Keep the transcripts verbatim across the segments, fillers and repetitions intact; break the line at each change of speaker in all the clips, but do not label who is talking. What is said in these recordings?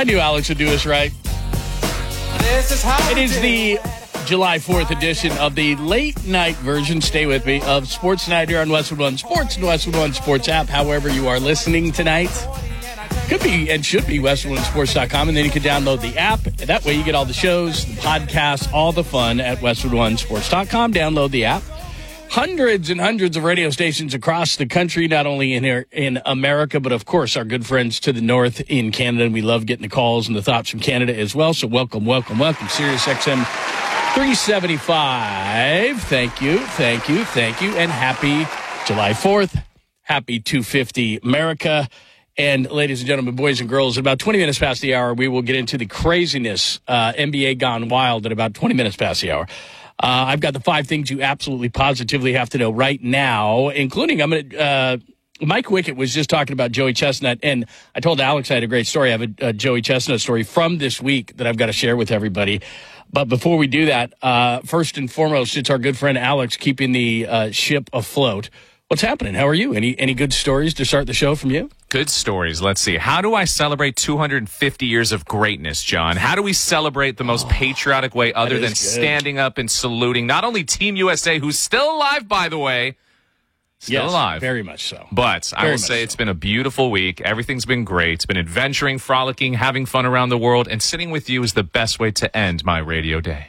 knew Alex would do us right.
This is how
it is the July fourth edition of the late night version, stay with me, of Sports Night here on Westwood One Sports and Westwood One Sports app. However you are listening tonight, could be and should be westwood one sports dot com, and then you can download the app. That way you get all the shows, the podcasts, all the fun at westwood one sports dot com. Download the app. Hundreds and hundreds of radio stations across the country, not only in here in America, but of course our good friends to the north in Canada. And we love getting the calls and the thoughts from Canada as well. So welcome, welcome, welcome. Sirius X M three seventy-five. Thank you, thank you, thank you. And happy July fourth. Happy two fifty America. And ladies and gentlemen, boys and girls, at about twenty minutes past the hour, we will get into the craziness, uh, N B A gone wild at about twenty minutes past the hour. Uh, I've got the five things you absolutely positively have to know right now, including I'm going to, uh, Mike Wickett was just talking about Joey Chestnut, and I told Alex I had a great story. I have a, a Joey Chestnut story from this week that I've got to share with everybody. But before we do that, uh, first and foremost, it's our good friend Alex keeping the uh, ship afloat. What's happening? How are you? Any any good stories to start the show from you?
Good stories. Let's see. How do I celebrate two hundred fifty years of greatness, John? How do we celebrate the most oh, patriotic way other than good. standing up and saluting not only Team U S A, who's still alive, by the way, still
yes,
alive.
Very much so.
But very I will say so. It's been a beautiful week. Everything's been great. It's been adventuring, frolicking, having fun around the world, and sitting with you is the best way to end my radio day.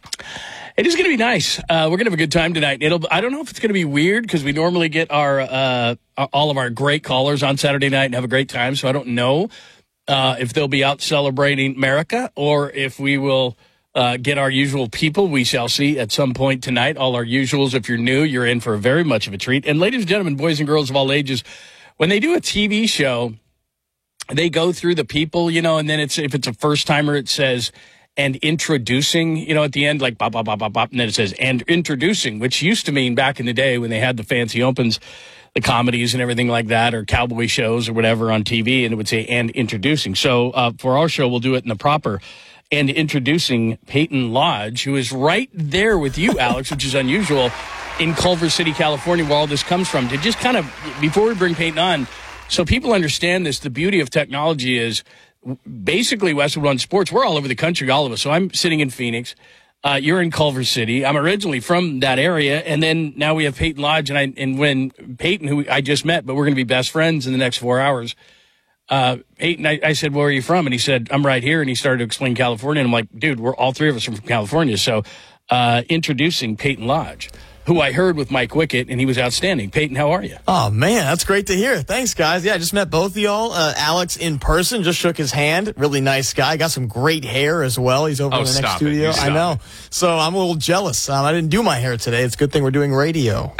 It is going to be nice. Uh, we're going to have a good time tonight. It'll. I don't know if it's going to be weird because we normally get our uh, all of our great callers on Saturday night and have a great time. So I don't know uh, if they'll be out celebrating America or if we will uh, get our usual people. We shall see at some point tonight. All our usuals. If you're new, you're in for very much of a treat. And ladies and gentlemen, boys and girls of all ages, when they do a T V show, they go through the people, you know, and then it's if it's a first timer, it says. And introducing, you know, at the end, like bop, bop, bop, bop, bop, and then it says, and introducing, which used to mean back in the day when they had the fancy opens, the comedies and everything like that, or cowboy shows or whatever on T V, and it would say, and introducing. So uh, for our show, we'll do it in the proper, and introducing Peyton Lodge, who is right there with you, Alex, which is unusual, in Culver City, California, where all this comes from. To just kind of, before we bring Peyton on, so people understand this, the beauty of technology is, basically, Westwood One Sports, we're all over the country, all of us. So I'm sitting in Phoenix. Uh, you're in Culver City. I'm originally from that area. And then now we have Peyton Lodge. And I, and when Peyton, who I just met, but we're going to be best friends in the next four hours. Uh, Peyton, I, I said, where are you from? And he said, I'm right here. And he started to explain California. And I'm like, dude, we're all three of us are from California. So, uh, introducing Peyton Lodge, who I heard with Mike Wickett, and he was outstanding. Peyton, how are you?
Oh, man, that's great to hear. Thanks, guys. Yeah, I just met both of y'all. Uh, Alex in person, just shook his hand. Really nice guy. Got some great hair as well. He's over
oh,
in the next
it.
studio. I know. It. So I'm a little jealous. Um, I didn't do my hair today. It's a good thing we're doing radio.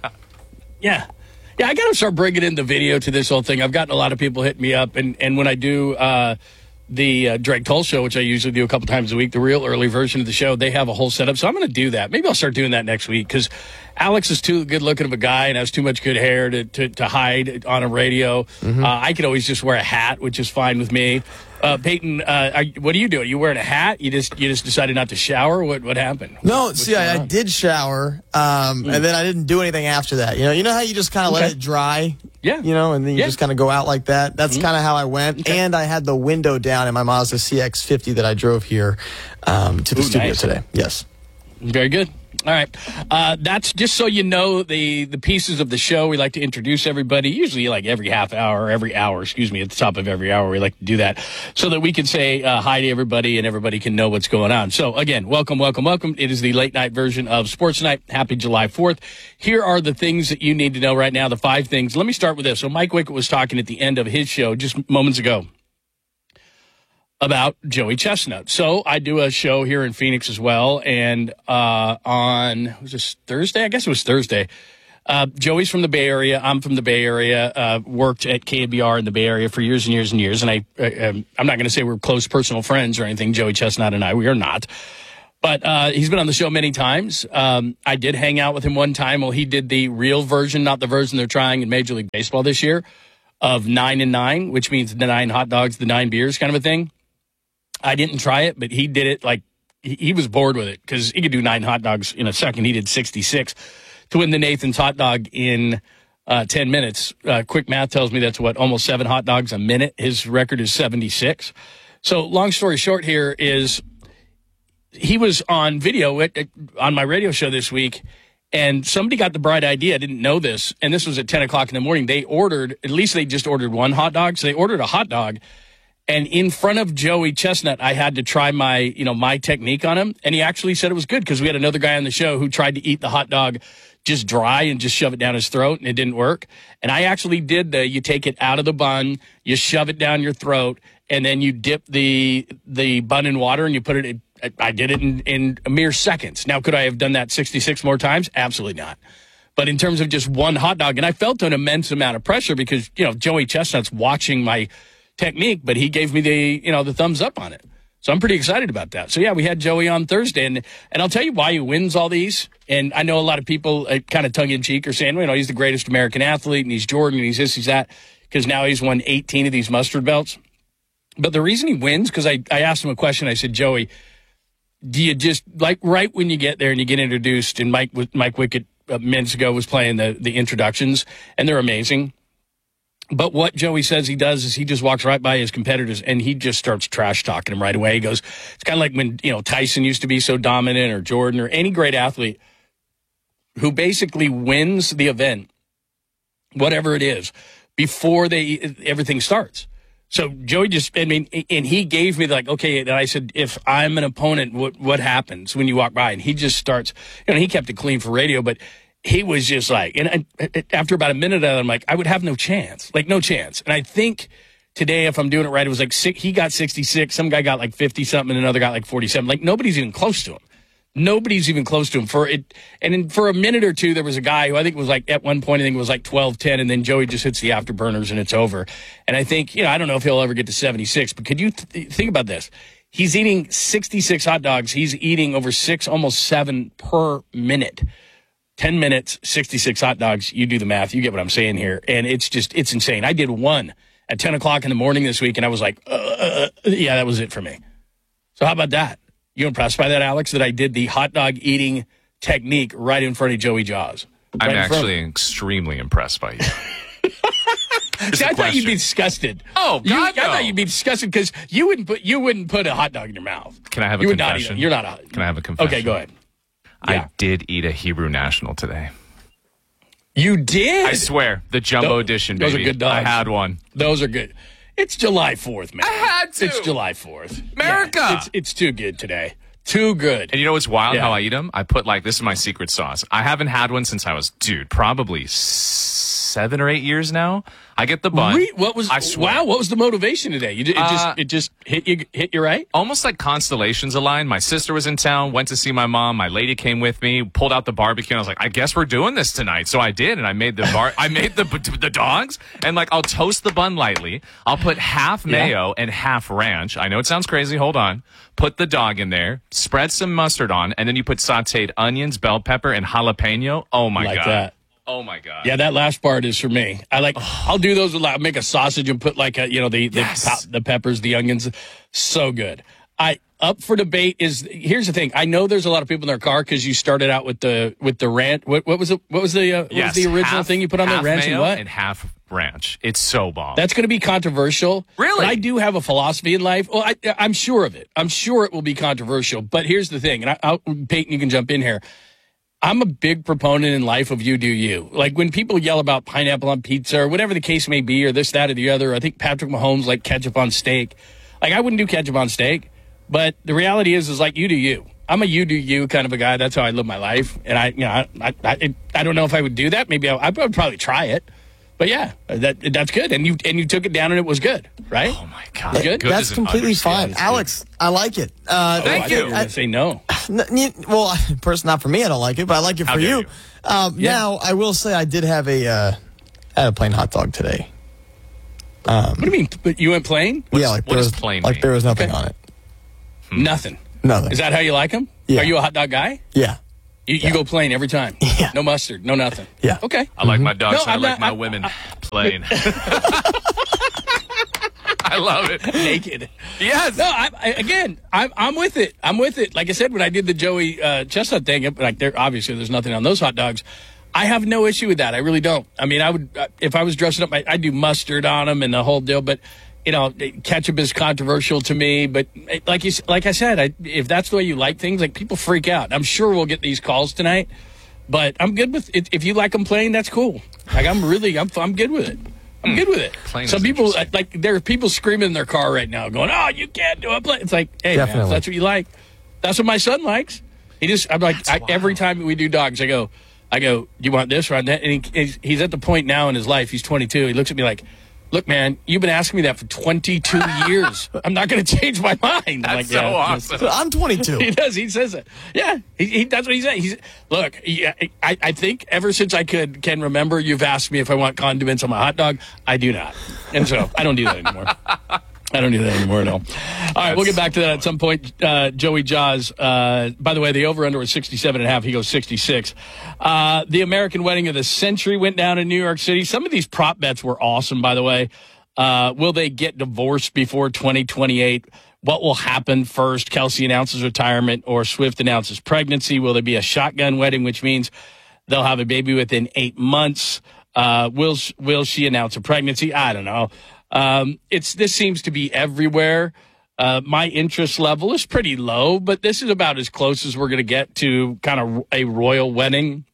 yeah. Yeah, I got to start bringing in the video to this whole thing. I've gotten a lot of people hitting me up, and, and when I do uh, the uh, Drake Toll show, which I usually do a couple times a week, the real early version of the show, they have a whole setup. So I'm going to do that. Maybe I'll start doing that next week because Alex is too good looking of a guy and has too much good hair to, to, to hide on a radio. Mm-hmm. Uh, I could always just wear a hat, which is fine with me. Uh, Peyton, uh, are, what are you doing? You wearing a hat? You just you just decided not to shower? What what happened?
No,
What's
see, I, I did shower, um, mm. and then I didn't do anything after that. You know, you know how you just kind of okay. let it dry?
Yeah.
You know, and then you
yeah.
just kind of go out like that? That's mm. kind of how I went. Okay. And I had the window down in my Mazda C X fifty that I drove here um, to the Ooh, studio nice. today. Yes.
Very good. All right. Uh, that's just so you know the, the pieces of the show. We like to introduce everybody, usually like every half hour, every hour, excuse me, at the top of every hour. We like to do that so that we can say uh, hi to everybody and everybody can know what's going on. So, again, welcome, welcome, welcome. It is the late night version of Sports Night. Happy July fourth. Here are the things that you need to know right now, the five things. Let me start with this. So Mike Wickett was talking at the end of his show just moments ago about Joey Chestnut. So I do a show here in Phoenix as well, and uh, on, was this Thursday? I guess it was Thursday. Uh, Joey's from the Bay Area. I'm from the Bay Area. Uh, worked at K B R in the Bay Area for years and years and years, and I, uh, I'm not going to say we're close personal friends or anything, Joey Chestnut and I. We are not. But uh, he's been on the show many times. Um, I did hang out with him one time while he did the real version, not the version they're trying in Major League Baseball this year, of nine and nine, which means the nine hot dogs, the nine beers kind of a thing. I didn't try it, but he did it like he, he was bored with it because he could do nine hot dogs in a second. He did sixty-six to win the Nathan's hot dog in uh, ten minutes. Uh, quick math tells me that's what, almost seven hot dogs a minute. His record is seventy-six. So long story short here is he was on video at, at, on my radio show this week, and somebody got the bright idea. I didn't know this, and this was at ten o'clock in the morning. They ordered, at least they just ordered one hot dog. So they ordered a hot dog, and in front of Joey Chestnut, I had to try my, you know, my technique on him, and he actually said it was good because we had another guy on the show who tried to eat the hot dog just dry and just shove it down his throat, and it didn't work. And I actually did the, you take it out of the bun, you shove it down your throat, and then you dip the the bun in water and you put it in. I did it in, in a mere seconds. Now, could I have done that sixty-six more times? Absolutely not. But in terms of just one hot dog, and I felt an immense amount of pressure because, you know, Joey Chestnut's watching my technique, but he gave me the, you know, the thumbs up on it. So I'm pretty excited about that. So, yeah, we had Joey on Thursday, and and I'll tell you why he wins all these. And I know a lot of people, uh, kind of tongue-in-cheek, are saying, well, you know, he's the greatest American athlete, and he's Jordan, and he's this, he's that, because now he's won eighteen of these mustard belts. But the reason he wins, because I, I asked him a question, I said, Joey, do you just, like, right when you get there and you get introduced, and Mike Mike Wickett uh, minutes ago was playing the, the introductions, and they're amazing. But what Joey says he does is he just walks right by his competitors, and he just starts trash talking them right away. He goes, it's kind of like when, you know, Tyson used to be so dominant, or Jordan, or any great athlete who basically wins the event, whatever it is, before they everything starts. So Joey just, I mean, and he gave me like, okay, and I said, if I'm an opponent, what what happens when you walk by? And he just starts, you know, he kept it clean for radio, but he was just like, and I, after about a minute of it, I'm like, I would have no chance, like no chance. And I think today, if I'm doing it right, it was like six, he got sixty-six, some guy got like fifty something, and another got like forty-seven. Like nobody's even close to him. Nobody's even close to him for it. And in, for a minute or two, there was a guy who I think was like, at one point, I think it was like twelve ten, and then Joey just hits the afterburners and it's over. And I think, you know, I don't know if he'll ever get to seventy-six, but could you th- think about this? He's eating sixty-six hot dogs. He's eating over six, almost seven per minute. ten minutes, sixty-six hot dogs. You do the math. You get what I'm saying here. And it's just, it's insane. I did one at ten o'clock in the morning this week, and I was like, uh, uh, yeah, that was it for me. So how about that? You impressed by that, Alex, that I did the hot dog eating technique right in front of Joey Jaws? Right
I'm actually extremely impressed by you.
See, I thought you'd be disgusted.
Oh, God,
you,
no.
I thought you'd be disgusted because you wouldn't put you wouldn't put a hot dog in your mouth.
Can I have a
you
confession?
Would not eat it. You're not a.
Can I have a confession?
Okay, go ahead.
I
Yeah.
did eat a Hebrew National today.
You did?
I swear, the jumbo
Those-
edition,
those
baby.
are good dogs.
I had one.
Those are good. It's July fourth, man.
I had to.
It's July fourth.
America.
Yeah, it's it's too good today. Too good.
And you know what's wild?
Yeah.
How I eat them? I put like, this is my secret sauce. I haven't had one since I was, dude, probably seven or eight years now. I get the bun.
Re- what was?
I swear.
Wow. What was the motivation today? You did, it just
Uh,
it just hit you hit you right.
Almost like constellations aligned. My sister was in town, went to see my mom. My lady came with me, pulled out the barbecue, and I was like, I guess we're doing this tonight. So I did, and I made the bar. I made the the dogs, and like I'll toast the bun lightly. I'll put half mayo and half ranch. I know it sounds crazy. Hold on. Put the dog in there. Spread some mustard on, and then you put sautéed onions, bell pepper, and jalapeno. Oh my
Like
god.
that.
Oh my god.
Yeah, that last part is for me. I like. I'll do those. With, like, make a sausage and put like a you know the the,
Yes.
pop, the peppers, the onions. So good. I up for debate is here's the thing. I know there's a lot of people in their car because you started out with the with the ranch. What, what was it? What was the uh, what
Yes,
was the original
half-
thing you put on the
half
ranch
mayo
and what?
and half ranch. It's so bomb.
That's going to be controversial.
Really?
But I do have a philosophy in life. Well, I, I'm sure of it. I'm sure it will be controversial. But here's the thing, and I, I'll, Peyton, you can jump in here. I'm a big proponent in life of you do you. Like when people yell about pineapple on pizza or whatever the case may be, or this, that, or the other. I think Patrick Mahomes like ketchup on steak. Like I wouldn't do ketchup on steak, but the reality is, is like you do you. I'm a you do you kind of a guy. That's how I live my life, and I, you know, I, I, I, I don't know if I would do that. Maybe I, I would probably try it. But yeah, that that's good, and you and you took it down, and it was good, right?
Oh my god.
Good?
Good
That's
is an
completely fine.
understatement.
Alex, I like it. Uh,
Oh,
Thank
I
you.
thought were gonna say no.
N- n- well, person, not for me, I don't like it, but I like it
How
for
dare
you.
you.
Um,
Yeah.
Now, I will say I did have a, uh, I had a plain hot dog today.
What do you mean? But you went plain?
yeah, like
what
there
does
was
plain
like
mean?
there was nothing
Okay.
on it.
Nothing.
Nothing.
Is that how you like them?
Yeah.
Are you a hot dog guy?
yeah.
You, you go plain every time.
Yeah.
No mustard. No nothing.
Yeah.
Okay.
I like my dogs.
No,
and I
I'm
like
not-
my
I-
women plain. I love it.
Naked.
Yes.
No, I, I, again, I'm I'm with it. I'm with it. Like I said, when I did the Joey uh, Chestnut thing, it- like there obviously there's nothing on those hot dogs. I have no issue with that. I really don't. I mean, I would uh, if I was dressing up, I, I'd do mustard on them and the whole deal. But you know, ketchup is controversial to me, but like you, like I said, I, if that's the way you like things, like people freak out. I'm sure we'll get these calls tonight, but I'm good with it. If you like them plain, that's cool. Like I'm really, I'm, I'm good with it. I'm mm, good with it.
Plain
Some people, like there are people screaming in their car right now, going, "Oh, you can't do it." Plain. It's like, hey, man, if that's what you like. That's what my son likes. He just, I'm like, I, every time we do dogs, I go, I go, you want this or that? And he, he's at the point now in his life. He's twenty-two. He looks at me like, look, man, you've been asking me that for twenty-two years. I'm not going to change my mind.
That's
I'm like,
so
yeah,
awesome.
I'm twenty-two.
He does. He says it. Yeah, he, he, that's what he said. He's look. He, I, I think ever since I could can remember, you've asked me if I want condiments on my hot dog. I do not, and so I don't do that anymore. I don't do that anymore, no. All right, we'll get back to that at some point. Uh, Joey Jaws, uh, by the way, the over-under was sixty-seven and a half. He goes sixty-six. Uh, the American Wedding of the Century went down in New York City. Some of these prop bets were awesome, by the way. Uh, will they get divorced before twenty twenty-eight? What will happen first? Kelsey announces retirement or Swift announces pregnancy? Will there be a shotgun wedding, which means they'll have a baby within eight months? Uh, will, will she announce a pregnancy? I don't know. Um, it's this seems to be everywhere. Uh, my interest level is pretty low, but this is about as close as we're going to get to kind of a royal wedding.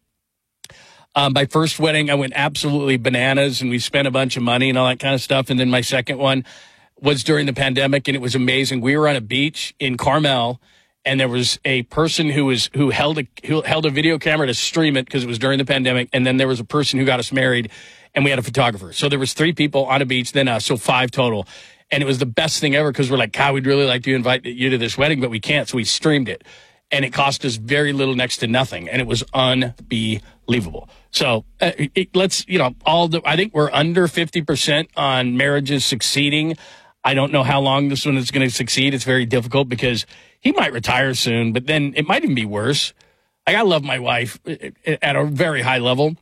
Um, my first wedding, I went absolutely bananas, and we spent a bunch of money and all that kind of stuff. And then my second one was during the pandemic, and it was amazing. We were on a beach in Carmel, and there was a person who was who held a who held a video camera to stream it because it was during the pandemic, and then there was a person who got us married. And we had a photographer. So there was three people on a beach, then us, so five total. And it was the best thing ever because we're like, God, we'd really like to invite you to this wedding, but we can't. So we streamed it. And it cost us very little, next to nothing. And it was unbelievable. So uh, it, let's, you know, all the, I think we're under fifty percent on marriages succeeding. I don't know how long this one is going to succeed. It's very difficult because he might retire soon, but then it might even be worse. Like, I love my wife at a very high level.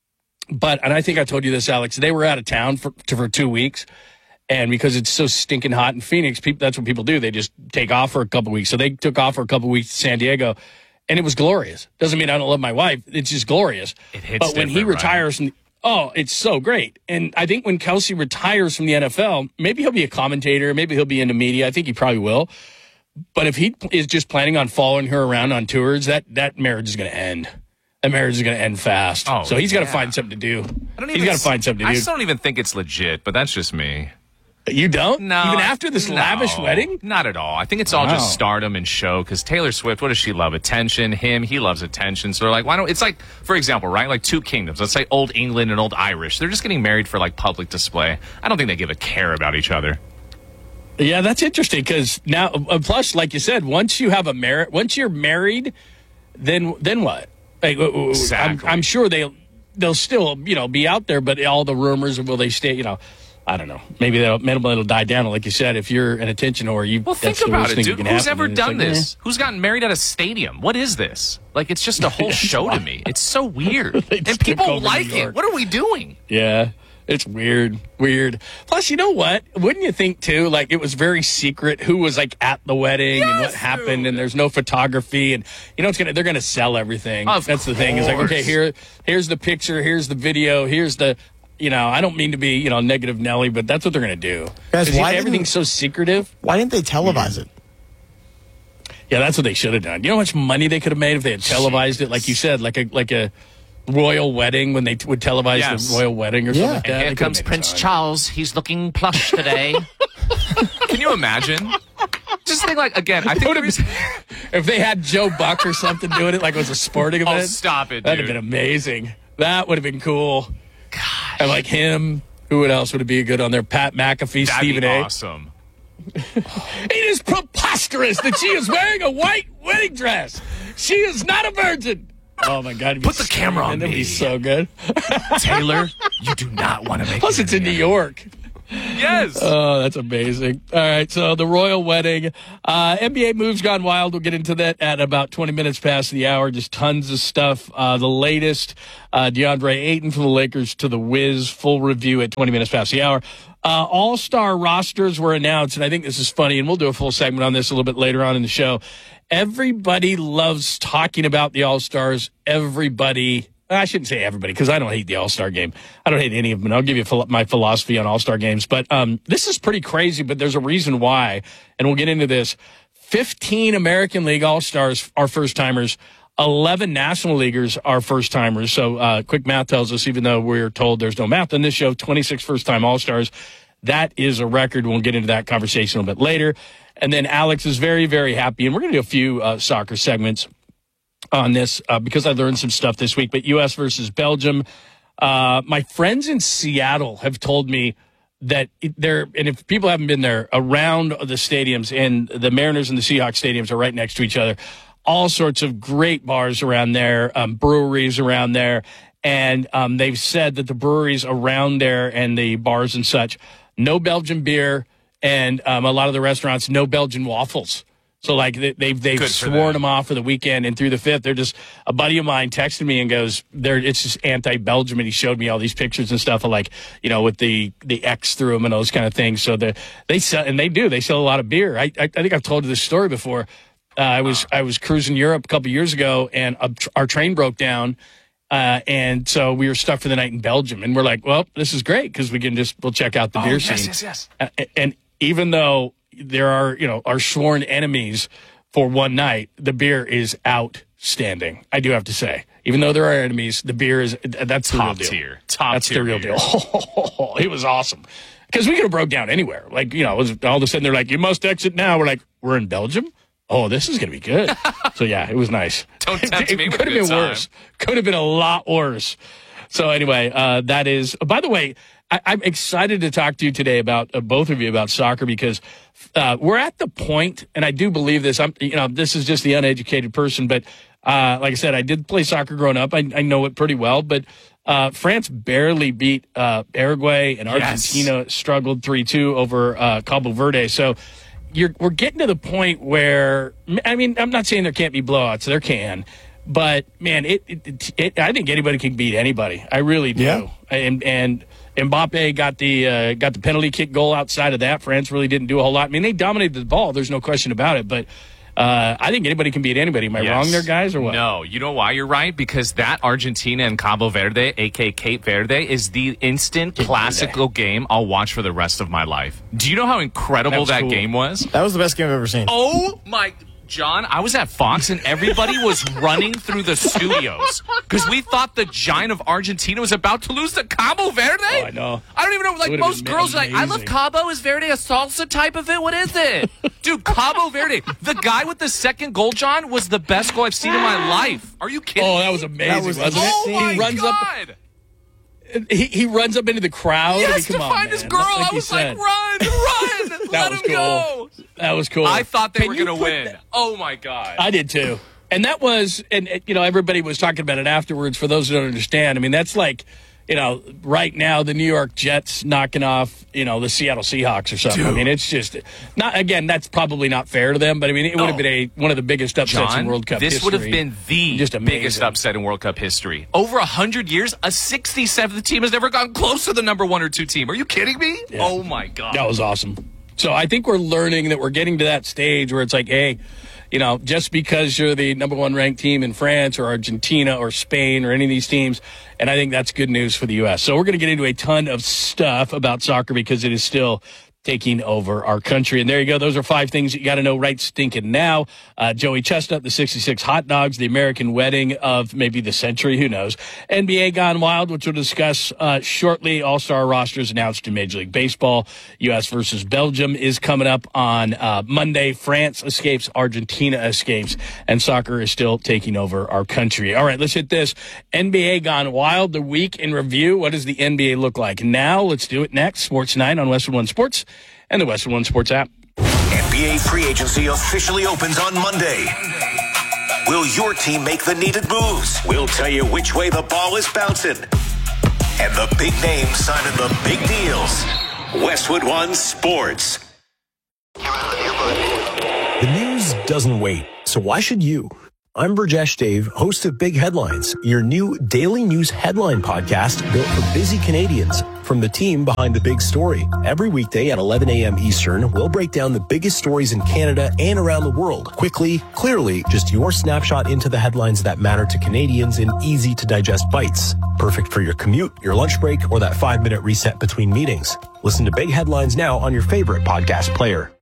But, and I think I told you this, Alex, they were out of town for, for two weeks. And because it's so stinking hot in Phoenix, people, that's what people do. They just take off for a couple weeks. So they took off for a couple weeks to San Diego, and it was glorious. Doesn't mean I don't love my wife. It's just glorious.
It hits
but when he retires, from the, oh, it's so great. And I think when Kelsey retires from the N F L, maybe he'll be a commentator. Maybe he'll be into media. I think he probably will. But if he is just planning on following her around on tours, that, that marriage is going to end. That marriage is going to end fast. Oh, so he's yeah. got to find something to do. I don't even, he's got to find something to
I
do.
I still don't even think it's legit, but that's just me.
You don't?
No.
Even after this
no,
lavish wedding?
Not at all. I think it's all wow. just stardom and show, because Taylor Swift, what does she love? Attention. Him, he loves attention. So they're like, why don't, it's like, for example, right? Like two kingdoms. Let's say Old England and Old Irish. They're just getting married for like public display. I don't think they give a care about each other.
Yeah, that's interesting, because now, uh, plus, like you said, once you have a marriage, once you're married, then then what? Like,
exactly.
I'm, I'm sure they'll they'll still, you know, be out there, but all the rumors of will they stay, you know, I don't know. Maybe they'll, maybe it'll die down. Like you said, if you're an attention whore, you.
Well, think about it, dude. Who's ever done like, this? Eh. Who's gotten married at a stadium? What is this? Like, it's just a whole show to me. It's so weird, and people like it. What are we doing?
Yeah. It's weird, weird. Plus, you know what? Wouldn't you think, too, like, it was very secret who was, like, at the wedding yes, and what happened, dude. And there's no photography, and, you know, it's gonna they're going to sell everything.
Of
That's
course.
the thing. It's like, okay, here, here's the picture, here's the video, here's the, you know, I don't mean to be, you know, negative Nelly, but that's what they're going to do.
Guys, why
everything's so secretive.
Why didn't they televise
mm-hmm.
it?
Yeah, that's what they should have done. You know how much money they could have made if they had televised it, like you said, like a like a royal wedding, when they t- would televise yes. the royal wedding or
yeah.
something like that.
And here comes Prince Charles. He's looking plush today. Can you imagine? Just think, like, again, I think
been, if they had Joe Buck or something doing it like it was a sporting event.
Oh, stop it, dude.
That'd have been amazing. That would have been cool.
Gosh.
And like him, who else would it be good on there? Pat McAfee,
That'd
Stephen
be
A.
awesome.
It is preposterous that she is wearing a white wedding dress. She is not a virgin. Oh, my God.
Put the camera on me.
That'd be so good.
Taylor, you do not want to make
Plus, it's in New York.
Yes.
Oh, that's amazing. All right, so the royal wedding. Uh, N B A moves gone wild. We'll get into that at about twenty minutes past the hour. Just tons of stuff. Uh, the latest, uh, DeAndre Ayton from the Lakers to the Wiz. Full review at twenty minutes past the hour. Uh, all-star rosters were announced, and I think this is funny, and we'll do a full segment on this a little bit later on in the show. Everybody loves talking about the all-stars. Everybody I shouldn't say everybody because I don't hate the All-Star game. I don't hate any of them. I'll give you philo- my philosophy on All-Star games. But um, this is pretty crazy, but there's a reason why, and we'll get into this. fifteen American League All-Stars are first-timers. eleven National Leaguers are first-timers. So uh, quick math tells us, even though we're told there's no math on this show, twenty-six first-time All-Stars. That is a record. We'll get into that conversation a little bit later. And then Alex is very, very happy. And we're going to do a few uh, soccer segments on this uh, because I learned some stuff this week. But U S versus Belgium. Uh, my friends in Seattle have told me that they're, and if people haven't been there, around the stadiums, and the Mariners and the Seahawks stadiums are right next to each other. All sorts of great bars around there, um, breweries around there. And um, they've said that the breweries around there and the bars and such, no Belgian beer, and um, a lot of the restaurants, no Belgian waffles. So, like, they, they've they've sworn them off for the weekend, and through the fifth, they're just, a buddy of mine texted me and goes, "They're it's just anti-Belgium," and he showed me all these pictures and stuff of, like, you know, with the, the X through them and those kind of things. So, the, they sell, and they do, they sell a lot of beer. I, I, I think I've told you this story before. Uh, I was I was cruising Europe a couple years ago, and a, our train broke down. Uh, and so we were stuck for the night in Belgium, and we're like, well, this is great because we can just, we'll check out the
oh,
beer
yes,
scene.
Yes, yes,
yes. Uh, and even though there are, you know, our sworn enemies for one night, the beer is outstanding. I do have to say, even though there are enemies, the beer is, that's the
top
real deal.
tier. Top
that's
tier
the real
beer.
deal. It was awesome. Because we could have broke down anywhere. Like, you know, it was, all of a sudden they're like, you must exit now. We're like, we're in Belgium? Oh, this is going to be good. So, yeah, it was nice.
Don't tempt
it,
me
it
with
could
a
have
good
been
time.
worse. Could have been a lot worse. So, anyway, uh, that is, by the way, I, I'm excited to talk to you today about, uh, both of you about soccer because uh, we're at the point, and I do believe this, I'm, you know, this is just the uneducated person, but uh, like I said, I did play soccer growing up. I, I know it pretty well, but uh, France barely beat uh, Uruguay, and Argentina yes. struggled three two over uh, Cabo Verde. So, You're, we're getting to the point where, I mean, I'm not saying there can't be blowouts. There can. But, man, it, it, it, it I think anybody can beat anybody. I really do.
Yeah.
And and Mbappe got the uh, got the penalty kick goal outside of that. France really didn't do a whole lot. I mean, they dominated the ball. There's no question about it. But uh, I think anybody can beat anybody. Am I
yes.
wrong there, guys, or what?
No. You know why you're right? Because that Argentina and Cabo Verde, a k a. Cape Verde, is the instant classical game I'll watch for the rest of my life. Do you know how incredible that,
that cool.
game was?
That was the best game I've ever seen.
Oh, my... John, I was at Fox, and everybody was running through the studios because we thought the giant of Argentina was about to lose to Cabo Verde.
Oh, I know.
I don't even know. Like, most girls are like, I love Cabo. Is Verde a salsa type of it? What is it? Dude, Cabo Verde. The guy with the second goal, John, was the best goal I've seen in my life. Are you kidding
Oh,
me?
that was amazing,
that was
wasn't
oh
it?
my
he runs
God.
Up, he, he runs up into the crowd.
Yes,
I mean, come
to
on,
find
man.
his girl.
Like
I was
said.
like, run, run.
That
Let
was
him
cool.
go.
That was cool.
I thought they
Can
were
you
going to
put
win.
that-
Oh, my God.
I did too. And that was, and you know, everybody was talking about it afterwards. For those who don't understand, I mean, that's like, you know, right now the New York Jets knocking off, you know, the Seattle Seahawks or something. Dude. I mean, it's just not. Again, that's probably not fair to them, but I mean, it would have
No.
been a one of the biggest upsets
John,
in World Cup
this
history.
would have been the
Just amazing.
biggest upset in World Cup history. Over a hundred years, a sixty-seventh team has never gotten close to the number one or two team. Are you kidding me?
Yeah.
Oh my God,
That was awesome. So I think we're learning that we're getting to that stage where it's like, hey, you know, just because you're the number one ranked team in France or Argentina or Spain or any of these teams, and I think that's good news for the U S. So we're going to get into a ton of stuff about soccer because it is still taking over our country. And there you go. Those are five things that you got to know right stinking now. Uh, Joey Chestnut, the sixty-six hot dogs, the American wedding of maybe the century, who knows. N B A Gone Wild, which we'll discuss uh, shortly. All-star rosters announced in Major League Baseball. U S versus Belgium is coming up on uh, Monday. France escapes, Argentina escapes, and soccer is still taking over our country. All right, let's hit this. N B A Gone Wild, the week in review. What does the N B A look like now? Let's do it next. Sports Night on Westwood One Sports and the Westwood One Sports app.
N B A free agency officially opens on Monday. Will your team make the needed moves? We'll tell you which way the ball is bouncing. And the big names signing the big deals. Westwood One Sports.
The news doesn't wait, so why should you? I'm Burjesh Dave, host of Big Headlines, your new daily news headline podcast built for busy Canadians. From the team behind the big story. Every weekday at eleven a.m. Eastern, we'll break down the biggest stories in Canada and around the world. Quickly, clearly, just your snapshot into the headlines that matter to Canadians in easy-to-digest bites. Perfect for your commute, your lunch break, or that five-minute reset between meetings. Listen to Big Headlines now on your favorite podcast player.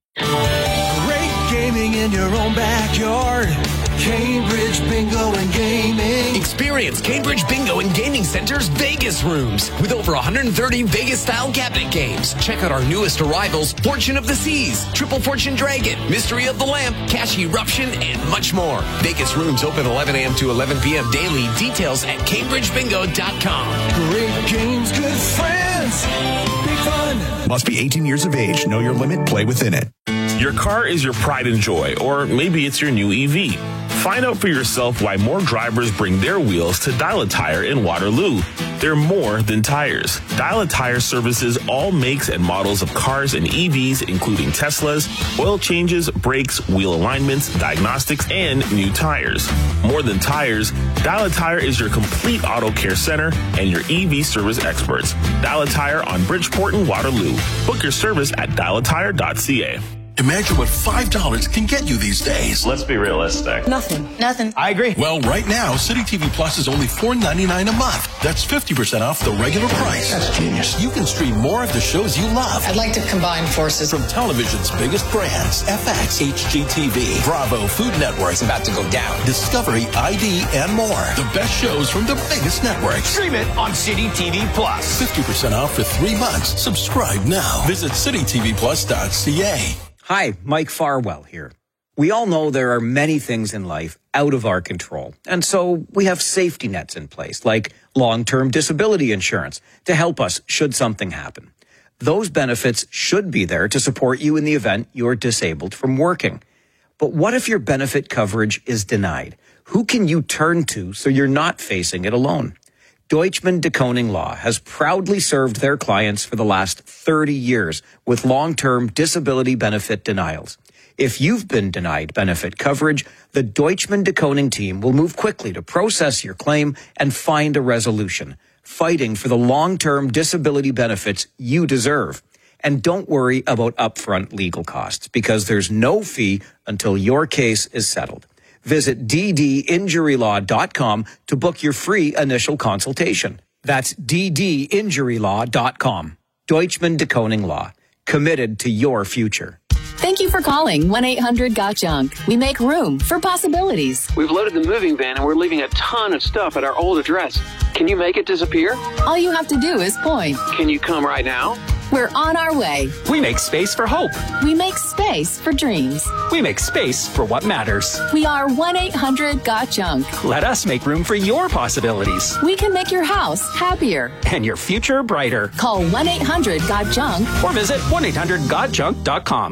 Great gaming in your own backyard. Cambridge Bingo and Gaming.
Experience Cambridge Bingo and Gaming Center's Vegas rooms with over one hundred thirty Vegas-style cabinet games. Check out our newest arrivals, Fortune of the Seas, Triple Fortune Dragon, Mystery of the Lamp, Cash Eruption, and much more. Vegas rooms open eleven a.m. to eleven p.m. daily. Details at cambridge bingo dot com.
Great games, good friends. Big fun.
Must be eighteen years of age. Know your limit. Play within it.
Your car is your pride and joy, or maybe it's your new E V. Find out for yourself why more drivers bring their wheels to Dial a Tire in Waterloo. They're more than tires. Dial a Tire services all makes and models of cars and E Vs, including Teslas, oil changes, brakes, wheel alignments, diagnostics, and new tires. More than tires, Dial a Tire is your complete auto care center and your E V service experts. Dial a Tire on Bridgeport and Waterloo. Book your service at dial a tire dot c a.
Imagine what five dollars can get you these days.
Let's be realistic.
Nothing. Nothing.
I agree.
Well, right now, City T V Plus is only four ninety-nine a month. That's fifty percent off the regular price.
That's genius.
You can stream more of the shows you love.
I'd like to combine forces.
From television's biggest brands, F X, H G T V, Bravo, Food Network,
It's about to go down.
Discovery, I D, and more. The best shows from the biggest networks.
Stream it on City T V Plus.
fifty percent off for three months. Subscribe now. Visit city t v plus dot c a.
Hi, Mike Farwell here. We all know there are many things in life out of our control, and so we have safety nets in place, like long-term disability insurance, to help us should something happen. Those benefits should be there to support you in the event you're disabled from working. But what if your benefit coverage is denied? Who can you turn to so you're not facing it alone? Deutschman de Koning Law has proudly served their clients for the last thirty years with long-term disability benefit denials. If you've been denied benefit coverage, the Deutschman de Koning team will move quickly to process your claim and find a resolution, fighting for the long-term disability benefits you deserve. And don't worry about upfront legal costs, because there's no fee until your case is settled. Visit d d injury law dot com to book your free initial consultation. That's d d injury law dot com. Deutschman de Koning Law. Committed to your future.
Thank you for calling one eight hundred got junk. We make room for possibilities.
We've loaded the moving van and we're leaving a ton of stuff at our old address. Can you make it disappear?
All you have to do is point.
Can you come right now?
We're on our way.
We make space for hope.
We make space for dreams.
We make space for what matters.
We are one eight hundred got junk.
Let us make room for your possibilities.
We can make your house happier.
And your future brighter.
Call one eight hundred got junk.
Or visit one eight hundred got junk dot com.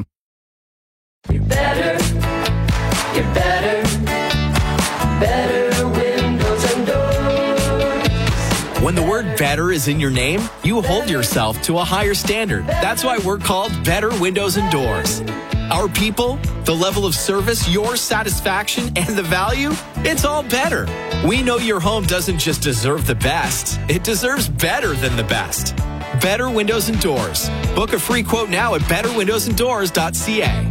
You're better. You're better. Better windows and doors.
When the word better is in your name, you hold yourself to a higher standard. That's why we're called Better Windows and Doors. Our people, the level of service, your satisfaction, and the value, it's all better. We know your home doesn't just deserve the best, it deserves better than the best. Better Windows and Doors. Book a free quote now at better windows and doors dot c a.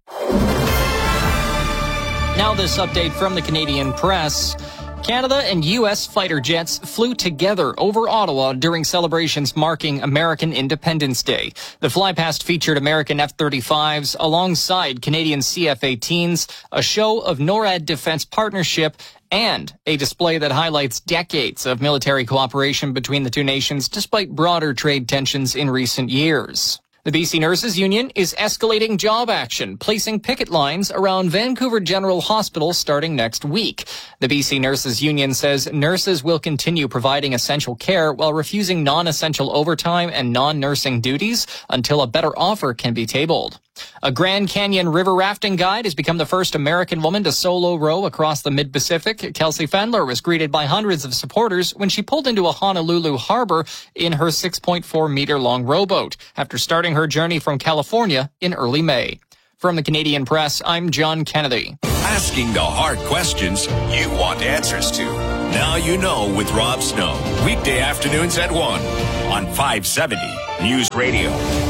Now this update from the Canadian Press. Canada and U S fighter jets flew together over Ottawa during celebrations marking American Independence Day. The flypast featured American F thirty-fives alongside Canadian C F eighteens, a show of NORAD defense partnership, and a display that highlights decades of military cooperation between the two nations despite broader trade tensions in recent years. The B C Nurses Union is escalating job action, placing picket lines around Vancouver General Hospital starting next week. The B C Nurses Union says nurses will continue providing essential care while refusing non-essential overtime and non-nursing duties until a better offer can be tabled. A Grand Canyon river rafting guide has become the first American woman to solo row across the mid-Pacific. Kelsey Fendler was greeted by hundreds of supporters when she pulled into a Honolulu harbor in her six point four meter long rowboat after starting her journey from California in early May. From the Canadian Press, I'm John Kennedy.
asking the hard questions you want answers to. Now You Know with Rob Snow. Weekday afternoons at one on five seventy News Radio.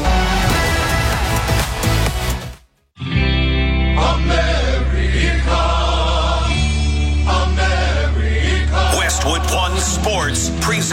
America, America. Westwood One Sports presents